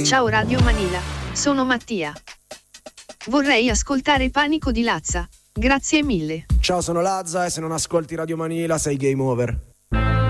Ciao Radio Manila, sono Mattia. Vorrei ascoltare Panico di Lazza. Grazie mille. Ciao, sono Lazza e se non ascolti Radio Manila sei game over.